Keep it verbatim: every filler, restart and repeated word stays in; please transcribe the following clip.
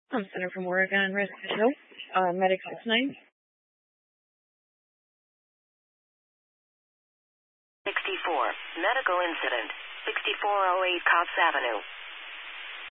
I'm Center from Oregon Residential, uh, medical nine. sixty-four, medical incident, sixty-four oh eight Cox Avenue.